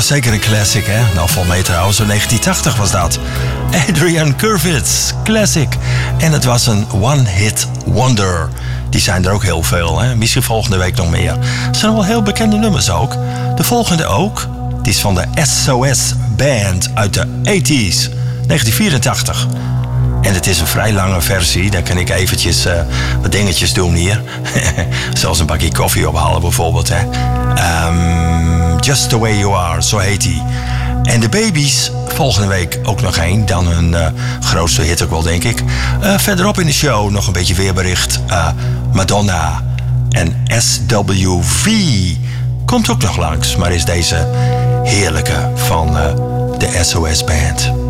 was zeker een classic, hè? Nou, vol mee trouwens, in 1980 was dat. Adrian Kurvitz, classic. En het was een one-hit wonder. Die zijn er ook heel veel, hè? Misschien volgende week nog meer. Het zijn wel heel bekende nummers ook. De volgende ook. Die is van de SOS Band uit de 80s, 1984. En het is een vrij lange versie. Daar kan ik eventjes wat dingetjes doen hier. Zelfs een bakje koffie ophalen bijvoorbeeld. Hè. Just the Way You Are, zo heet hij. En de Babies, volgende week ook nog één. Dan hun grootste hit ook wel, denk ik. Verderop in de show nog een beetje weerbericht. Madonna en SWV komt ook nog langs. Maar is deze heerlijke van de SOS Band.